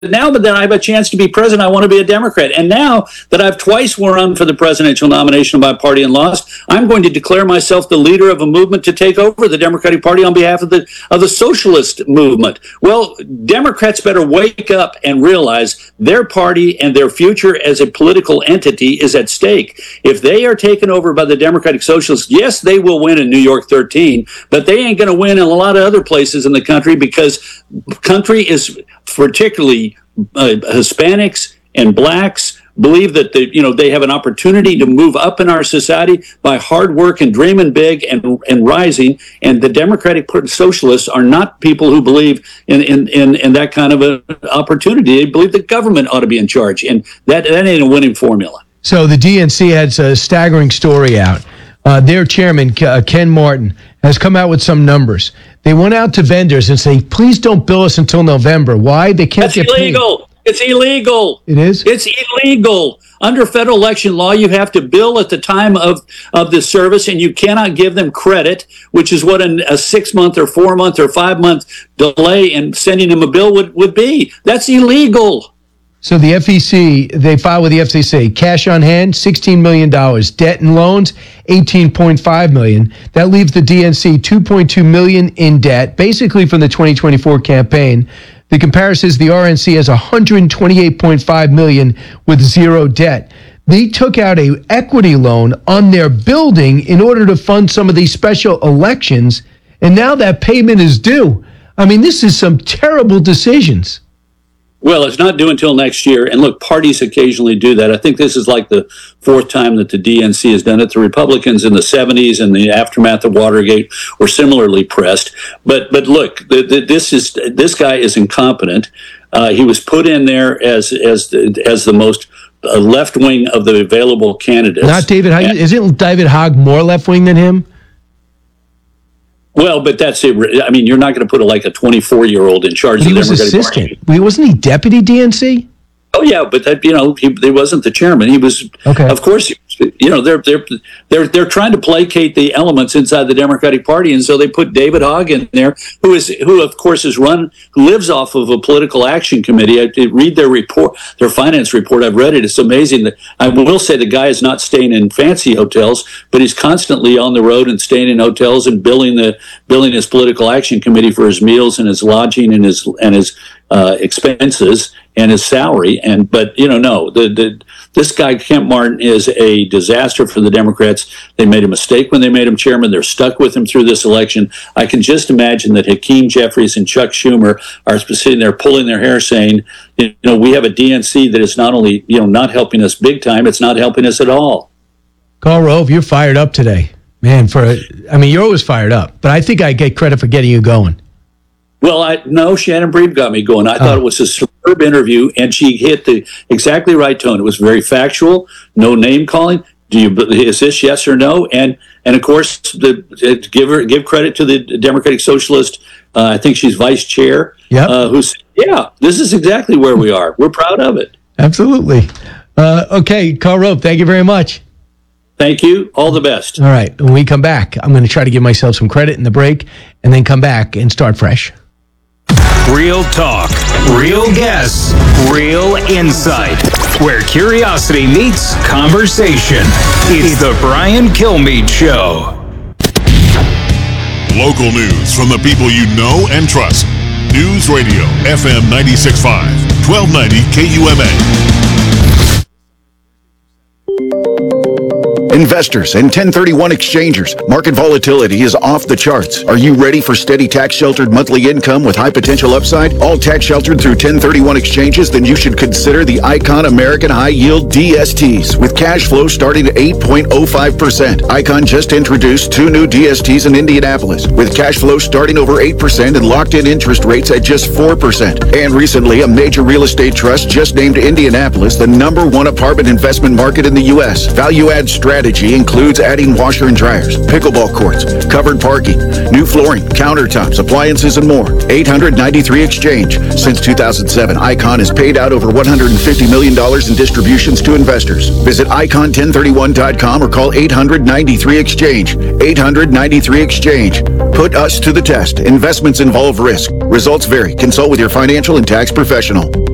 now that I have a chance to be president, I want to be a Democrat. And now that I've twice run for the presidential nomination of my party and lost, I'm going to declare myself the leader of a movement to take over the Democratic Party on behalf of the socialist movement. Well, Democrats better wake up and realize their party and their future as a political entity is at stake. If they are taken over by the Democratic Socialists, yes, they will win in New York 13, but they ain't going to win in a lot of other places in the country, because country is particularly Hispanics and blacks believe that they have an opportunity to move up in our society by hard work and dreaming big and rising. And the Democratic Socialists are not people who believe in that kind of an opportunity. They believe the government ought to be in charge, and that ain't a winning formula. So the DNC has a staggering story out. Their chairman, Ken Martin, has come out with some numbers. They went out to vendors and say, please don't bill us until November. Why? They can't get paid. That's illegal. It's illegal. It is? It's illegal. Under federal election law, you have to bill at the time of the service, and you cannot give them credit, which is what a 6-month or 4-month or 5-month delay in sending them a bill would be. That's illegal. So the FEC, they filed with the FCC, cash on hand, $16 million, debt and loans, $18.5 million. That leaves the DNC $2.2 million in debt, basically from the 2024 campaign. The comparison is the RNC has $128.5 million with zero debt. They took out an equity loan on their building in order to fund some of these special elections, and now that payment is due. I mean, this is some terrible decisions. Well, it's not due until next year. And look, parties occasionally do that. I think this is like the 4th time that the DNC has done it. The Republicans in the 70s and the aftermath of Watergate were similarly pressed. But look, this guy is incompetent. He was put in there as the most left wing of the available candidates. Not David Hogg. Isn't David Hogg more left wing than him? Well, but that's it. I mean, you're not going to put a 24-year-old in charge of the Democratic Party. Wasn't he deputy DNC? Oh yeah, but that he wasn't the chairman. He was, okay. Of course. They're trying to placate the elements inside the Democratic Party, and so they put David Hogg in there, who of course who lives off of a political action committee. I read their report, their finance report. I've read it. It's amazing. That I will say the guy is not staying in fancy hotels, but he's constantly on the road and staying in hotels and billing his political action committee for his meals and his lodging and his expenses and his salary. But this guy Kent Martin is a disaster for the Democrats. They made a mistake when they made him chairman. They're stuck with him through this election. I can just imagine that Hakeem Jeffries and Chuck Schumer are sitting there pulling their hair, saying, we have a DNC that is not only not helping us big time, it's not helping us at all. Karl Rove, you're fired up today, man. You're always fired up, but I think I get credit for getting you going. Well, no, Shannon Bream got me going. I thought it was a superb interview, and she hit the exactly right tone. It was very factual, no name calling. Is this yes or no? And of course, give credit to the Democratic Socialist. I think she's vice chair. Yep. This is exactly where we are. We're proud of it. Absolutely. Okay, Karl Rove, thank you very much. Thank you. All the best. All right. When we come back, I'm going to try to give myself some credit in the break and then come back and start fresh. Real talk, real guests, real insight. Where curiosity meets conversation. It's the Brian Kilmeade Show. Local news from the people you know and trust. News Radio, FM 96.5, 1290 KUMA. Investors and 1031 exchangers, market volatility is off the charts. Are you ready for steady tax-sheltered monthly income with high potential upside? All tax-sheltered through 1031 exchanges? Then you should consider the Icon American High Yield DSTs with cash flow starting at 8.05%. Icon just introduced 2 new DSTs in Indianapolis with cash flow starting over 8% and locked-in interest rates at just 4%. And recently, a major real estate trust just named Indianapolis the #1 apartment investment market in the U.S. Value-add strategy includes adding washer and dryers, pickleball courts, covered parking, new flooring, countertops, appliances, and more. 893 Exchange. Since 2007, Icon has paid out over $150 million in distributions to investors. Visit icon1031.com or call 893 Exchange. 893 Exchange. Put us to the test. Investments involve risk. Results vary. Consult with your financial and tax professional.